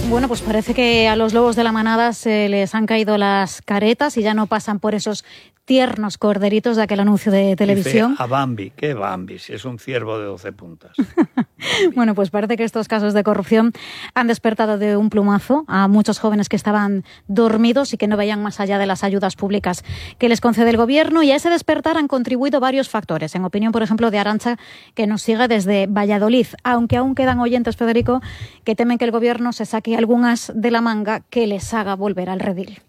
Bueno, pues parece que a los lobos de la manada se les han caído las caretas y ya no pasan por esos tiernos corderitos de aquel anuncio de televisión. Dice a Bambi, ¿qué Bambi? Si es un ciervo de 12 puntas. Bueno, pues parece que estos casos de corrupción han despertado de un plumazo a muchos jóvenes que estaban dormidos y que no veían más allá de las ayudas públicas que les concede el gobierno, y a ese despertar han contribuido varios factores. En opinión, por ejemplo, de Arantxa, que nos sigue desde Valladolid, aunque aún quedan oyentes, Federico, que temen que el gobierno se saque algunas de la manga que les haga volver al redil.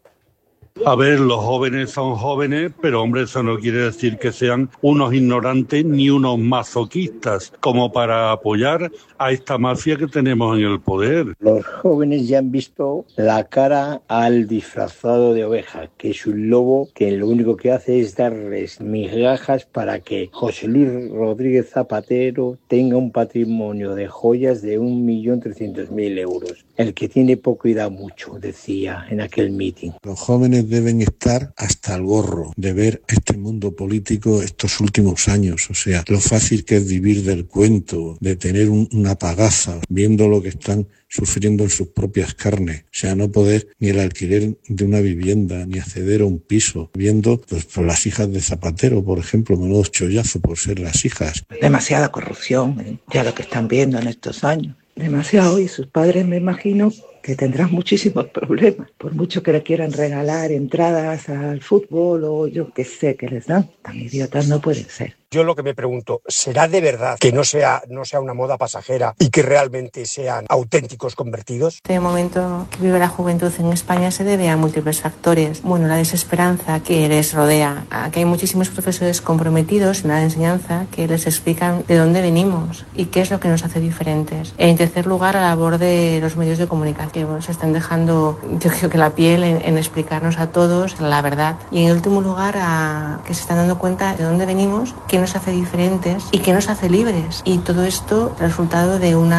A ver, los jóvenes son jóvenes, pero hombre, eso no quiere decir que sean unos ignorantes ni unos masoquistas, como para apoyar a esta mafia que tenemos en el poder. Los jóvenes ya han visto la cara al disfrazado de oveja, que es un lobo que lo único que hace es darles migajas para que José Luis Rodríguez Zapatero tenga un patrimonio de joyas de 1.300.000 euros. El que tiene poco y da mucho, decía en aquel mitin. Los jóvenes deben estar hasta el gorro de ver este mundo político estos últimos años. O sea, lo fácil que es vivir del cuento, de tener una pagaza, viendo lo que están sufriendo en sus propias carnes. O sea, no poder ni el alquiler de una vivienda, ni acceder a un piso. Viendo, pues, por las hijas de Zapatero, por ejemplo, menudo chollazo por ser las hijas. Demasiada corrupción, ya lo que están viendo en estos años. Demasiado, y sus padres, me imagino, que tendrán muchísimos problemas, por mucho que le quieran regalar entradas al fútbol o yo qué sé que les dan. Tan idiotas no pueden ser. Yo lo que me pregunto, ¿será de verdad que no sea una moda pasajera y que realmente sean auténticos convertidos? Este momento que vive la juventud en España se debe a múltiples factores. Bueno, la desesperanza que les rodea, a que hay muchísimos profesores comprometidos en la enseñanza que les explican de dónde venimos y qué es lo que nos hace diferentes. En tercer lugar, a la labor de los medios de comunicación. Se están dejando, yo creo que la piel en explicarnos a todos la verdad. Y en último lugar, a que se están dando cuenta de dónde venimos, qué nos hace diferentes y qué nos hace libres. Y todo esto resultado de un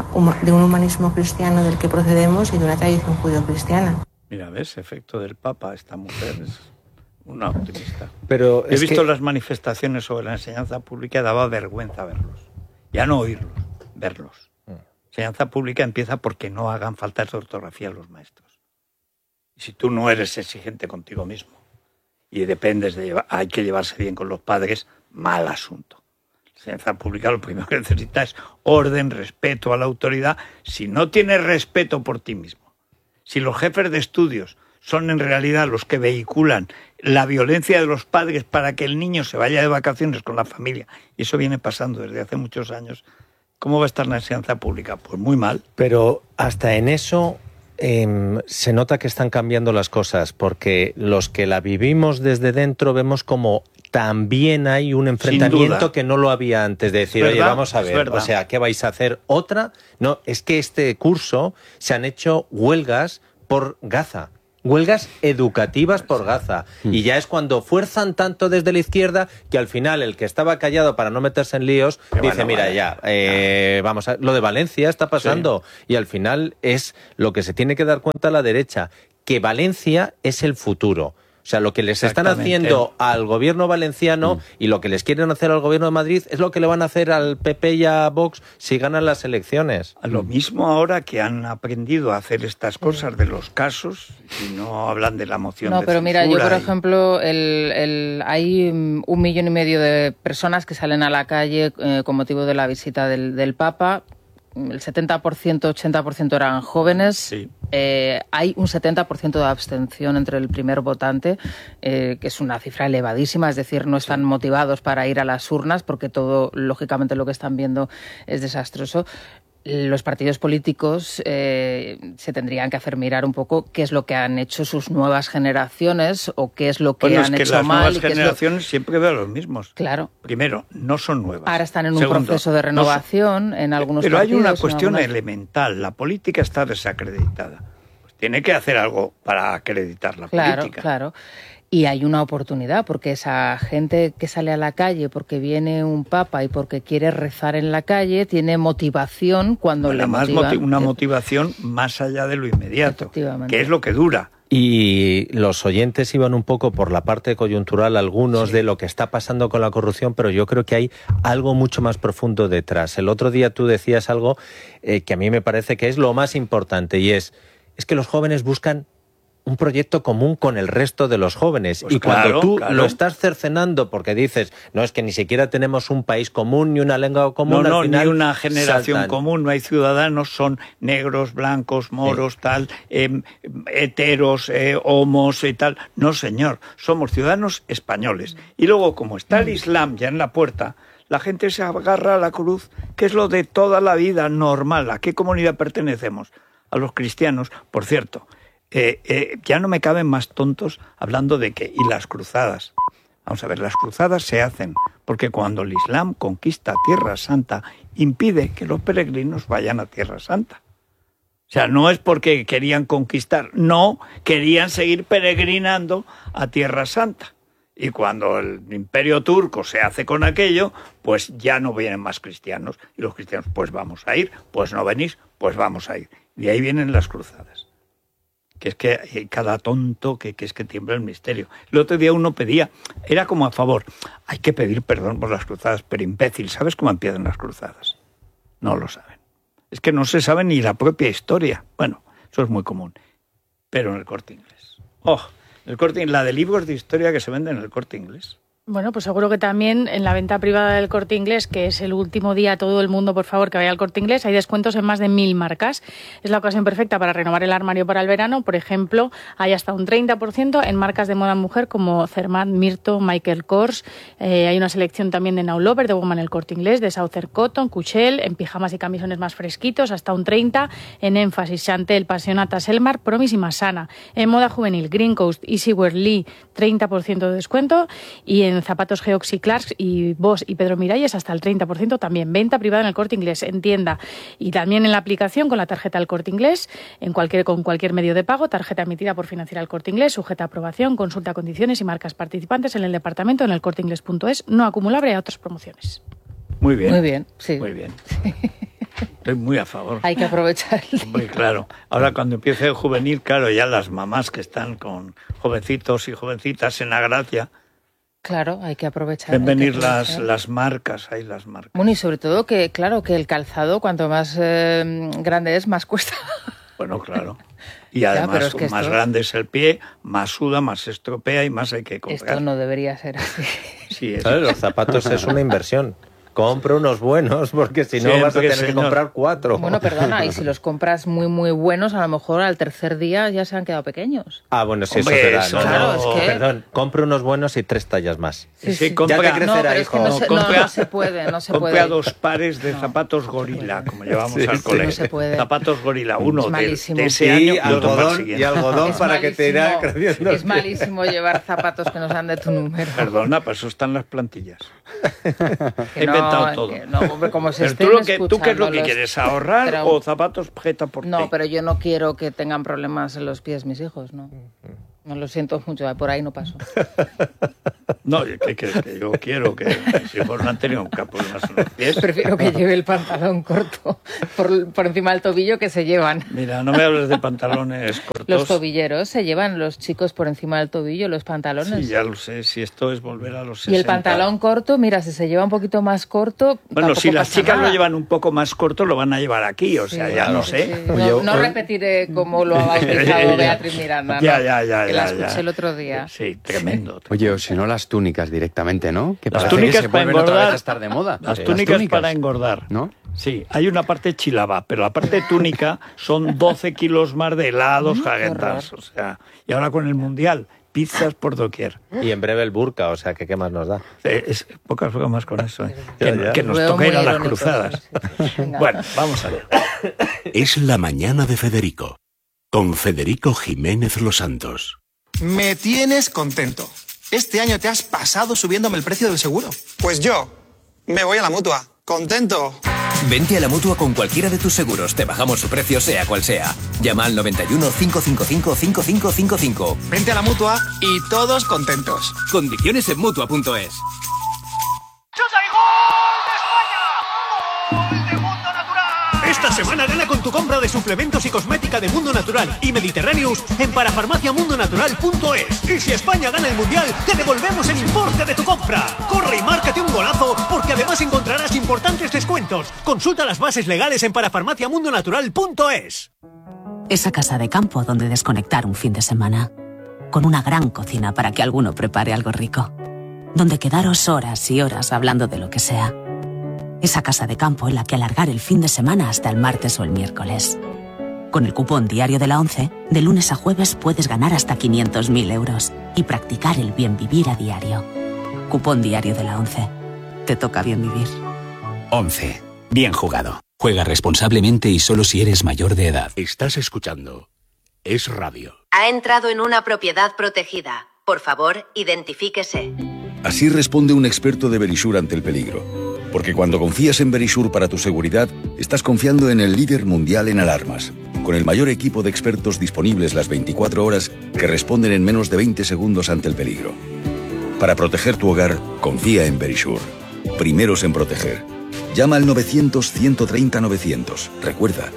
humanismo cristiano del que procedemos y de una tradición judío-cristiana. Mira, ¿ves? Efecto del Papa, esta mujer es una optimista. Pero he visto las manifestaciones sobre la enseñanza pública y daba vergüenza verlos. Ya no oírlos, verlos. Enseñanza pública empieza porque no hagan faltas de ortografía a los maestros. Y si tú no eres exigente contigo mismo y dependes de hay que llevarse bien con los padres, mal asunto. La enseñanza pública lo primero que necesita es orden, respeto a la autoridad. Si no tienes respeto por ti mismo, si los jefes de estudios son en realidad los que vehiculan la violencia de los padres para que el niño se vaya de vacaciones con la familia, y eso viene pasando desde hace muchos años, ¿cómo va a estar la enseñanza pública? Pues muy mal. Pero hasta en eso se nota que están cambiando las cosas, porque los que la vivimos desde dentro vemos como también hay un enfrentamiento que no lo había antes, de decir, oye, vamos a ver, o sea, ¿qué vais a hacer? ¿Otra? No, es que este curso se han hecho huelgas por Gaza. Huelgas educativas por Gaza. Y ya es cuando fuerzan tanto desde la izquierda que al final el que estaba callado para no meterse en líos dice, mira, vamos a... Lo de Valencia está pasando. Sí. Y al final es lo que se tiene que dar cuenta la derecha, que Valencia es el futuro. O sea, lo que les están haciendo al gobierno valenciano y lo que les quieren hacer al gobierno de Madrid es lo que le van a hacer al PP y a Vox si ganan las elecciones. Lo mismo ahora que han aprendido a hacer estas cosas de los casos y no hablan de la moción de censura. No, pero mira, yo por ejemplo, hay 1,5 millones de personas que salen a la calle con motivo de la visita del Papa. El 70%, 80% eran jóvenes. Sí. Hay un 70% de abstención entre el primer votante, que es una cifra elevadísima, es decir, no están motivados para ir a las urnas porque todo, lógicamente, lo que están viendo es desastroso. Los partidos políticos se tendrían que hacer mirar un poco qué es lo que han hecho sus nuevas generaciones o qué es lo que han hecho mal. Las nuevas generaciones siempre veo los mismos. Claro. Primero, no son nuevas. Ahora están en un proceso de renovación en algunos partidos. Pero hay una cuestión algunas... elemental. La política está desacreditada. Pues tiene que hacer algo para acreditar la política. Claro. Y hay una oportunidad, porque esa gente que sale a la calle porque viene un papa y porque quiere rezar en la calle, tiene motivación cuando le motivan. Una motivación más allá de lo inmediato, que es lo que dura. Y los oyentes iban un poco por la parte coyuntural, algunos, de lo que está pasando con la corrupción, pero yo creo que hay algo mucho más profundo detrás. El otro día tú decías algo que a mí me parece que es lo más importante, y es que los jóvenes buscan un proyecto común con el resto de los jóvenes. Pues y cuando tú lo estás cercenando porque dices, no, es que ni siquiera tenemos un país común ni una lengua común. No, al final, ni una generación común, no hay ciudadanos, son negros, blancos, moros, tal, heteros, homos y tal. No, señor, somos ciudadanos españoles. Y luego, como está el Islam ya en la puerta, la gente se agarra a la cruz, que es lo de toda la vida normal. ¿A qué comunidad pertenecemos? A los cristianos, por cierto. Ya no me caben más tontos hablando de que... Y las cruzadas. Vamos a ver, las cruzadas se hacen porque cuando el Islam conquista Tierra Santa, impide que los peregrinos vayan a Tierra Santa. O sea, no es porque querían conquistar, no, querían seguir peregrinando a Tierra Santa. Y cuando el imperio turco se hace con aquello, pues ya no vienen más cristianos. Y los cristianos, pues vamos a ir, pues no venís, pues vamos a ir. De ahí vienen las cruzadas. Que es que hay cada tonto que es que tiembla el misterio. El otro día uno pedía, era como a favor, hay que pedir perdón por las cruzadas, pero imbécil, ¿sabes cómo empiezan las cruzadas? No lo saben. Es que no se sabe ni la propia historia. Bueno, eso es muy común. Pero en el Corte Inglés. La de libros de historia que se venden en el Corte Inglés. Bueno, pues seguro que también en la venta privada del Corte Inglés, que es el último día, todo el mundo, por favor, que vaya al Corte Inglés, hay descuentos en más de 1000 marcas. Es la ocasión perfecta para renovar el armario para el verano. Por ejemplo, hay hasta un 30% en marcas de moda mujer como Zermatt, Myrto, Michael Kors. Hay una selección también de Now Lover, de Woman el Corte Inglés, de Southern Cotton, Cuchel, en pijamas y camisones más fresquitos, hasta un 30%. En Énfasis, Chantel, Passionata, Selmar, Promis y Masana. En moda juvenil, Green Coast, Easywear, Lee, 30% de descuento. Y en zapatos Geoxy, Clarks y Boss y Pedro Miralles hasta el 30% también. Venta privada en el Corte Inglés, en tienda y también en la aplicación con la tarjeta del Corte Inglés, con cualquier medio de pago, tarjeta emitida por Financiera el Corte Inglés, sujeta a aprobación, consulta condiciones y marcas participantes en el departamento en elcorteinglés.es, no acumulable a otras promociones. Muy bien. Muy bien, sí. Muy bien. Estoy muy a favor. Hay que aprovechar. Muy claro. Ahora cuando empiece el juvenil, claro, ya las mamás que están con jovencitos y jovencitas en la gracia. Claro, hay que aprovechar. Deben venir las marcas, hay las marcas. Bueno, y sobre todo que, claro, que el calzado cuanto más grande es, más cuesta. Bueno, claro. Y además, más grande es el pie, más suda, más se estropea y más hay que comprar. Esto no debería ser así. Sí, ¿sabes? Los zapatos es una inversión. Compra unos buenos, porque si no vas a tener que comprar 4. Bueno, perdona, y si los compras muy, muy buenos, a lo mejor al tercer día ya se han quedado pequeños. Ah, bueno, sí, eso será. Perdón, compra unos buenos y 3 tallas más. Sí, compra, ya te crecerá, hijo. No se puede. Compra 2 pares de zapatos gorila, como llevamos al colegio. No se puede. Zapatos gorila, uno de ese año y algodón para que te irá creciendo. Es malísimo llevar zapatos que no sean de tu número. Perdona, para eso están las plantillas. He inventado todo. Hombre, como se ¿Tú qué es lo que quieres? ¿Ahorrar o zapatos prêt-à-porter? No, pero yo no quiero que tengan problemas en los pies mis hijos, ¿no? No lo siento mucho, por ahí no paso. No, ¿qué crees? Que yo quiero que mis hijos no han tenido problemas en los pies. Prefiero que lleve el pantalón corto por encima del tobillo, que se llevan. Mira, no me hables de pantalones cortos. Los tobilleros se llevan los chicos por encima del tobillo, los pantalones. Sí, ya lo sé, si esto es volver a los 60. Y el pantalón corto, mira, si se lleva un poquito más corto... Bueno, si las chicas lo llevan un poco más corto, lo van a llevar aquí, o sea, ya no sé. Sí. No repetiré como lo ha bautizado Beatriz Miranda, Ya. La escuché el otro día. Sí, tremendo. Oye, o si no, las túnicas directamente, ¿no? Que las túnicas que para engordar. Otra vez a estar de moda. Las túnicas para engordar. ¿No? Sí, hay una parte chilaba, pero la parte túnica son 12 kilos más de helados, Häagen-Dazs, o sea, y ahora con el Mundial, pizzas por doquier. Y en breve el burka, o sea, que qué más nos da. Es pocas bromas con eso, que nos toca ir a las cruzadas. Bueno, vamos a ver. Es la mañana de Federico, con Federico Jiménez Los Santos. Me tienes contento. Este año te has pasado subiéndome el precio del seguro. Pues yo me voy a la Mutua. ¡Contento! Vente a la Mutua con cualquiera de tus seguros. Te bajamos su precio, sea cual sea. Llama al 91 555 5555. Vente a la Mutua y todos contentos. Condiciones en Mutua.es. Esta semana gana con tu compra de suplementos y cosmética de Mundo Natural y Mediterraneous en parafarmaciamundonatural.es. Y si España gana el Mundial, te devolvemos el importe de tu compra. Corre y márcate un golazo, porque además encontrarás importantes descuentos. Consulta las bases legales en parafarmaciamundonatural.es. Esa casa de campo donde desconectar un fin de semana. Con una gran cocina para que alguno prepare algo rico. Donde quedaros horas y horas hablando de lo que sea. Esa casa de campo en la que alargar el fin de semana hasta el martes o el miércoles. Con el cupón diario de la ONCE, de lunes a jueves puedes ganar hasta 500.000 euros y practicar el bien vivir a diario. Cupón diario de la ONCE. Te toca bien vivir. 11. Bien jugado. Juega responsablemente y solo si eres mayor de edad. Estás escuchando Es Radio. Ha entrado en una propiedad protegida. Por favor, identifíquese. Así responde un experto de Verisur ante el peligro. Porque cuando confías en Verisur para tu seguridad, estás confiando en el líder mundial en alarmas, con el mayor equipo de expertos disponibles las 24 horas que responden en menos de 20 segundos ante el peligro. Para proteger tu hogar, confía en Verisur. Primeros en proteger. Llama al 900-130-900. Recuerda,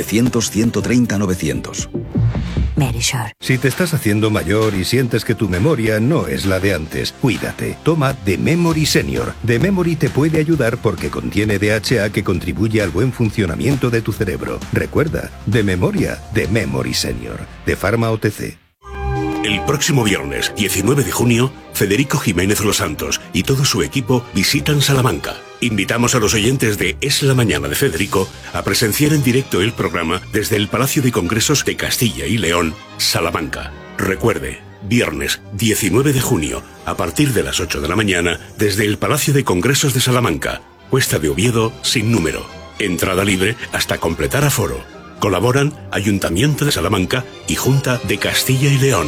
900-130-900. Verisur. Si te estás haciendo mayor y sientes que tu memoria no es la de antes, cuídate. Toma The Memory Senior. The Memory te puede ayudar porque contiene DHA que contribuye al buen funcionamiento de tu cerebro. Recuerda, de memoria, The Memory Senior. De Pharma OTC. El próximo viernes, 19 de junio, Federico Jiménez Los Santos y todo su equipo visitan Salamanca. Invitamos a los oyentes de Es la Mañana de Federico a presenciar en directo el programa desde el Palacio de Congresos de Castilla y León, Salamanca. Recuerde, viernes 19 de junio, a partir de las 8 de la mañana, desde el Palacio de Congresos de Salamanca, Cuesta de Oviedo, sin número. Entrada libre hasta completar aforo. Colaboran Ayuntamiento de Salamanca y Junta de Castilla y León.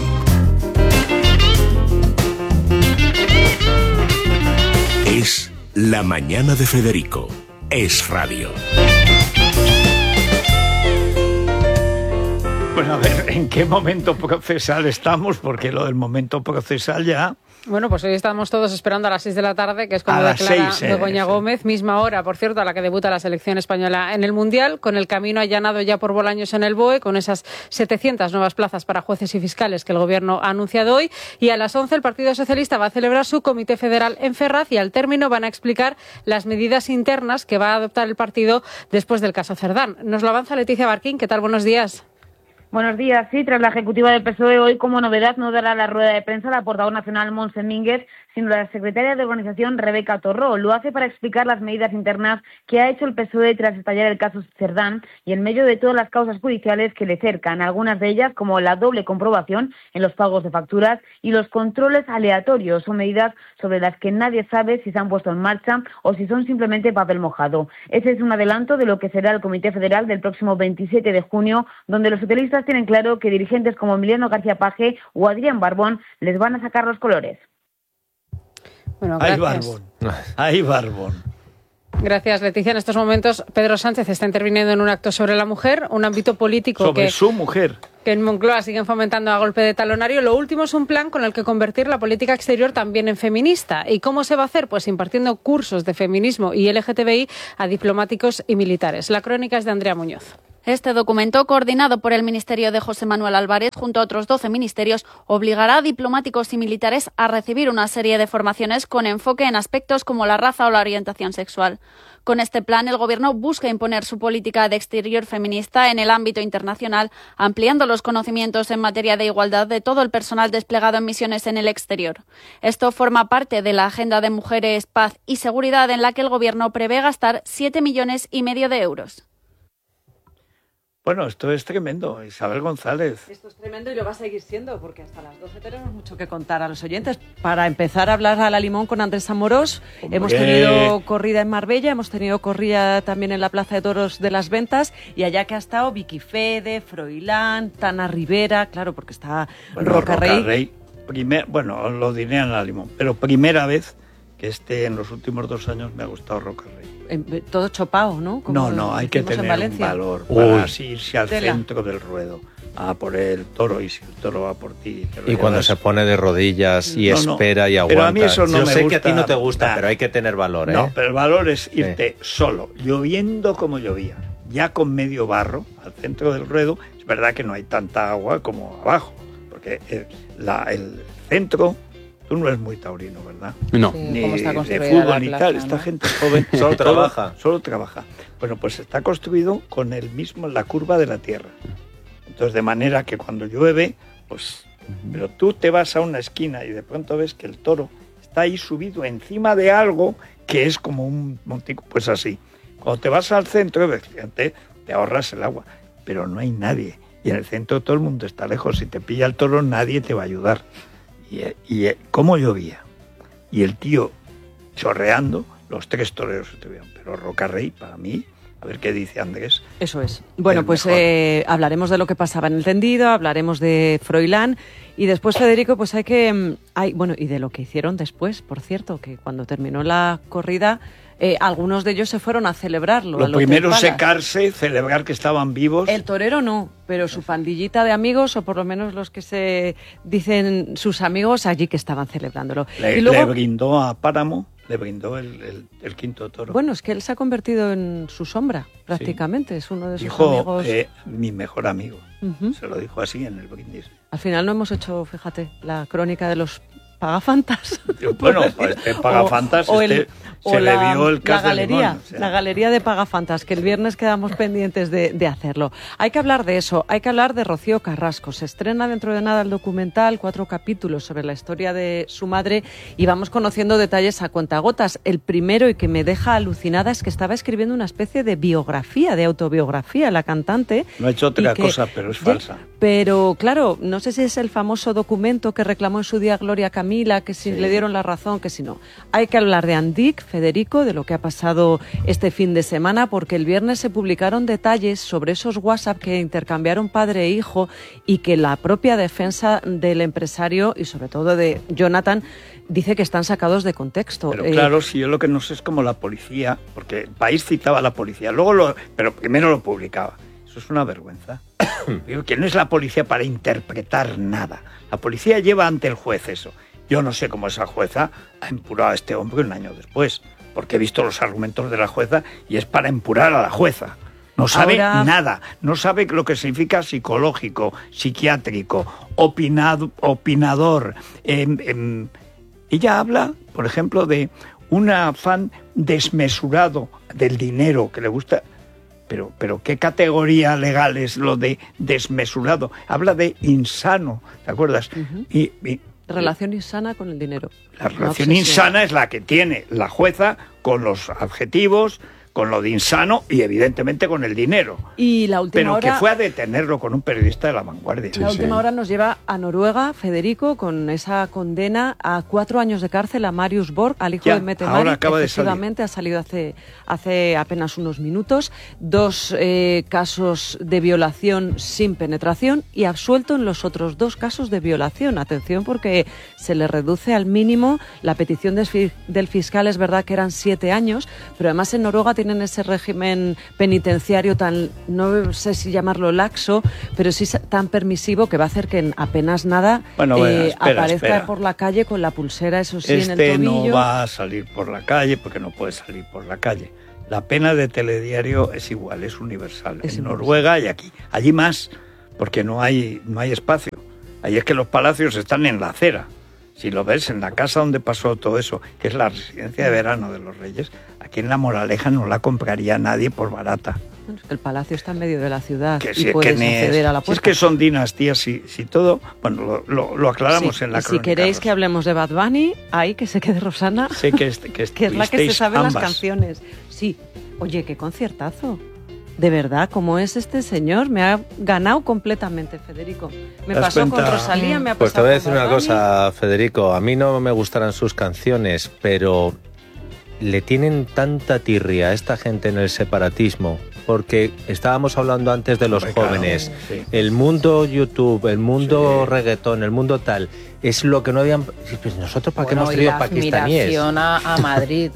Es La Mañana de Federico. Es Radio. Bueno, a ver, ¿en qué momento procesal estamos? Porque lo del momento procesal ya... Bueno, pues hoy estamos todos esperando a las 6 de la tarde, que es cuando declara Begoña Gómez, misma hora, por cierto, a la que debuta la selección española en el Mundial, con el camino allanado ya por Bolaños en el BOE, con esas 700 nuevas plazas para jueces y fiscales que el Gobierno ha anunciado hoy, y a las 11 el Partido Socialista va a celebrar su comité federal en Ferraz y al término van a explicar las medidas internas que va a adoptar el partido después del caso Cerdán. Nos lo avanza Leticia Barquín. ¿Qué tal? Buenos días. Buenos días. Sí, tras la ejecutiva del PSOE hoy, como novedad, no dará la rueda de prensa la portavoz nacional Montse Mínguez, sino la secretaria de organización Rebeca Torró. Lo hace para explicar las medidas internas que ha hecho el PSOE tras estallar el caso Cerdán y en medio de todas las causas judiciales que le cercan, algunas de ellas como la doble comprobación en los pagos de facturas y los controles aleatorios. Son medidas sobre las que nadie sabe si se han puesto en marcha o si son simplemente papel mojado. Ese es un adelanto de lo que será el Comité Federal del próximo 27 de junio, donde los socialistas tienen claro que dirigentes como Emiliano García Paje o Adrián Barbón les van a sacar los colores. Bueno, Ay, Barbón. Gracias, Leticia. En estos momentos, Pedro Sánchez está interviniendo en un acto sobre la mujer, un ámbito político sobre su mujer. Que en Moncloa siguen fomentando a golpe de talonario. Lo último es un plan con el que convertir la política exterior también en feminista. ¿Y cómo se va a hacer? Pues impartiendo cursos de feminismo y LGTBI a diplomáticos y militares. La crónica es de Andrea Muñoz. Este documento, coordinado por el Ministerio de José Manuel Álvarez, junto a otros 12 ministerios, obligará a diplomáticos y militares a recibir una serie de formaciones con enfoque en aspectos como la raza o la orientación sexual. Con este plan, el Gobierno busca imponer su política de exterior feminista en el ámbito internacional, ampliando los conocimientos en materia de igualdad de todo el personal desplegado en misiones en el exterior. Esto forma parte de la Agenda de Mujeres, Paz y Seguridad, en la que el Gobierno prevé gastar 7,5 millones de euros. Bueno, esto es tremendo, Isabel González. Esto es tremendo y lo va a seguir siendo, porque hasta las 12 tenemos mucho que contar a los oyentes. Para empezar a hablar a la limón con Andrés Amorós, hemos tenido corrida en Marbella, hemos tenido corrida también en la Plaza de Toros de las Ventas, y allá que ha estado Vicky Fede, Froilán, Tana Rivera, claro, porque está Roca Rey. Bueno, lo diré en la limón, pero primera vez que en los últimos 2 años me ha gustado Roca Rey. Todo chopao, ¿no? Como no, hay que tener un valor para así irse al centro del ruedo, a por el toro, y si el toro va por ti... Y cuando se pone de rodillas y espera y aguanta. Pero a mí eso no Yo me sé gusta, que a ti no te gusta, pero hay que tener valor, ¿eh? No, pero el valor es irte solo, lloviendo como llovía, ya con medio barro, al centro del ruedo. Es verdad que no hay tanta agua como abajo, porque el centro... Tú no eres muy taurino, ¿verdad? No. Sí, ni ¿cómo está de construida fútbol la ni plaza, tal. ¿no? Esta gente joven Solo trabaja. Solo trabaja. Bueno, pues está construido con la curva de la tierra. Entonces, de manera que cuando llueve, pues... Pero tú te vas a una esquina y de pronto ves que el toro está ahí subido encima de algo que es como un montico, pues así. Cuando te vas al centro, te ahorras el agua, pero no hay nadie. Y en el centro todo el mundo está lejos. Si te pilla el toro, nadie te va a ayudar. Y cómo llovía. Y el tío chorreando, los 3 toreros estuvieron. Pero Rocarrey, para mí, a ver qué dice Andrés. Eso es. Bueno, pues hablaremos de lo que pasaba en el tendido, hablaremos de Froilán y después, Federico, pues bueno, y de lo que hicieron después, por cierto, que cuando terminó la corrida, algunos de ellos se fueron a celebrarlo. Lo primero secarse, celebrar que estaban vivos. El torero no, pero su pandillita de amigos, o por lo menos los que se dicen sus amigos, allí que estaban celebrándolo. Y luego, le brindó a Páramo, le brindó el quinto toro. Bueno, es que él se ha convertido en su sombra, prácticamente, sí. Es uno de sus dijo, amigos. Mi mejor amigo, se lo dijo así en el brindis. Al final no hemos hecho, fíjate, la crónica de los pagafantas. Bueno, pues pagafantas se le vio el caso de limón, o sea. La galería de pagafantas, que el viernes quedamos pendientes de hacerlo. Hay que hablar de eso, hay que hablar de Rocío Carrasco. Se estrena dentro de nada el documental, 4 capítulos sobre la historia de su madre y vamos conociendo detalles a cuentagotas. El primero, y que me deja alucinada, es que estaba escribiendo una especie de biografía, de autobiografía, la cantante. No ha hecho otra cosa, pero es falsa. Pero claro, no sé si es el famoso documento que reclamó en su día Gloria Camila, que si le dieron la razón, que si no. Hay que hablar de Andic, Federico, de lo que ha pasado este fin de semana, porque el viernes se publicaron detalles sobre esos WhatsApp que intercambiaron padre e hijo y que la propia defensa del empresario y sobre todo de Jonathan dice que están sacados de contexto. Pero claro, si yo lo que no sé es como la policía, porque el país citaba a la policía, pero primero lo publicaba. Eso es una vergüenza. Digo que no es la policía para interpretar nada. La policía lleva ante el juez eso. Yo no sé cómo esa jueza ha empurado a este hombre un año después, porque he visto los argumentos de la jueza y es para empurar a la jueza. No sabe nada, no sabe lo que significa psicológico, psiquiátrico, opinador. Ella habla, por ejemplo, de un afán desmesurado del dinero que le gusta. Pero ¿qué categoría legal es lo de desmesurado? Habla de insano, ¿te acuerdas? Relación insana con el dinero. La relación insana es la que tiene la jueza con los adjetivos, con lo de insano y evidentemente con el dinero. Y la última Pero hora... que fue a detenerlo con un periodista de La Vanguardia. La última hora nos lleva a Noruega, Federico, con esa condena a 4 años de cárcel a Marius Borg, al hijo de Mette Marit. Efectivamente, ha salido hace apenas unos minutos. 2 casos de violación sin penetración y absuelto en los otros 2 casos de violación. Atención, porque se le reduce al mínimo. La petición del fiscal es verdad que eran 7 años, pero además en Noruega tienen ese régimen penitenciario tan, no sé si llamarlo laxo, pero sí tan permisivo que va a hacer que en apenas nada aparezca por la calle con la pulsera, eso sí, en el tobillo. No va a salir por la calle porque no puede salir por la calle. La pena de telediario es igual, es universal. En Noruega y aquí. Allí más, porque no hay espacio. Allí es que los palacios están en la acera. Si lo ves en la casa donde pasó todo eso, que es la residencia de verano de los Reyes, aquí en La Moraleja no la compraría nadie por barata. El palacio está en medio de la ciudad y puedes acceder a la puerta. Si es que son dinastías, si todo... Bueno, lo aclaramos en la crónica. Si queréis que hablemos de Bad Bunny, ahí que se quede Rosana, sé que es la que se sabe las canciones. Sí, oye, qué conciertazo. De verdad, ¿cómo es este señor? Me ha ganado completamente, Federico. Me pasó con Rosalía, me ha pasado con Pues te voy a decir una cosa, Federico. A mí no me gustarán sus canciones, pero le tienen tanta tirria a esta gente en el separatismo, porque estábamos hablando antes de los jóvenes. Sí. El mundo YouTube, el mundo reggaetón, el mundo tal, es lo que no habían... Pues nosotros, ¿para qué hemos traído pakistaníes? La admiración a Madrid.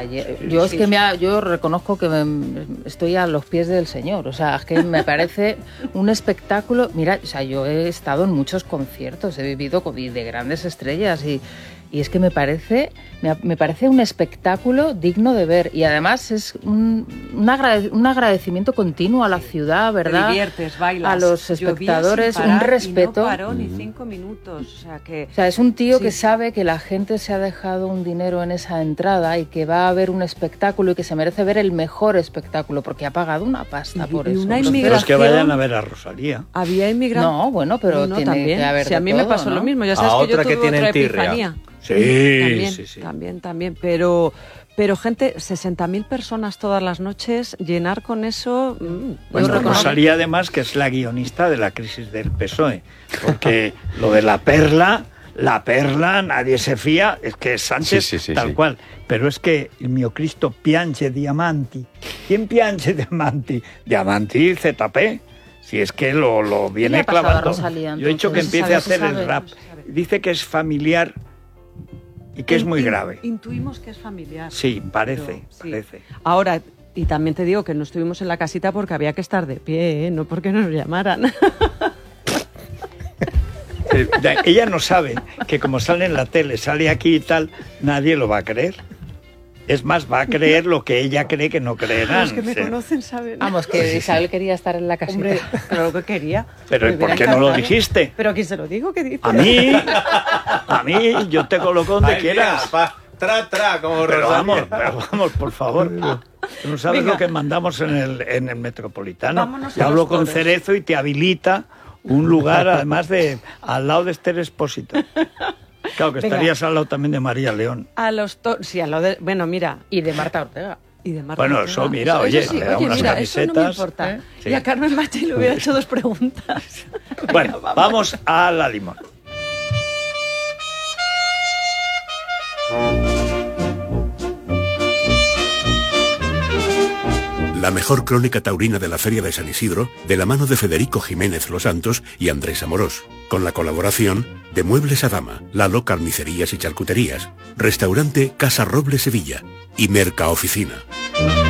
Yo reconozco que estoy a los pies del Señor, o sea, es que me parece un espectáculo. Mira, o sea, yo he estado en muchos conciertos, he vivido de grandes estrellas Y es que me parece un espectáculo digno de ver. Y además es un agradecimiento continuo a la ciudad, ¿verdad? Te diviertes, bailas. A los espectadores, un respeto. Y no paró ni 5 minutos. O sea, es un tío que sabe que la gente se ha dejado un dinero en esa entrada y que va a ver un espectáculo y que se merece ver el mejor espectáculo porque ha pagado una pasta por eso. Pero es que vayan a ver a Rosalía. Había inmigrantes. No, bueno, pero tiene también. que haber a mí me pasó lo mismo. Ya sabes que yo tuve otra epifanía. Sí. También. Pero gente, 60.000 personas todas las noches, llenar con eso... Bueno, Rosalía además que es la guionista de la crisis del PSOE, porque lo de la perla, nadie se fía, es que es Sánchez tal cual. Pero es que il mio Cristo piange diamanti. ¿Quién piange diamanti? Diamanti ZP. Si es que lo viene clavando. Yo he dicho que empiece a hacer el rap. Dice que es familiar y que es muy grave. Intuimos que es familiar. Sí, parece. Ahora, y también te digo que no estuvimos en la casita porque había que estar de pie, no porque nos llamaran. Ella no sabe que como sale en la tele, sale aquí y tal, nadie lo va a creer. Es más, va a creer lo que ella cree que no creerán. Los que me conocen saben. Vamos, que Isabel quería estar en la casita. Hombre, claro que quería. Pero ¿y por qué no lo dijiste? ¿Pero a quién se lo digo? ¿Qué dice? A mí, yo te coloco donde quieras. Como pero vamos, por favor. Tú no sabes lo que mandamos en el Metropolitano. Vámonos Yo hablo con Cerezo y te habilita un lugar, además de al lado de Esther Expósito. Claro, que estarías al lado también de María León. Sí, al lado de... Bueno, mira. Y de Marta Ortega. Bueno, eso, mira, oye, sí, le da unas mira, camisetas. Eso no me importa. Sí. Y a Carmen Machi le hubiera hecho 2 preguntas. Bueno, vamos a la Limón. La mejor crónica taurina de la Feria de San Isidro, de la mano de Federico Jiménez Los Santos y Andrés Amorós, con la colaboración de Muebles Adama, Lalo Carnicerías y Charcuterías, Restaurante Casa Roble Sevilla y Merca Oficina.